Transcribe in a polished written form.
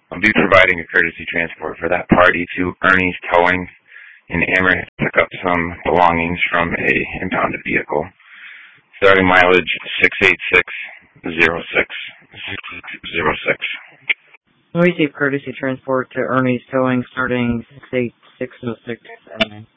I'll be providing a courtesy transport for that party to Ernie's Towing in Amherst to pick up some belongings from a impounded vehicle. Starting mileage 68606. We receive courtesy transport to Ernie's Towing starting 68606.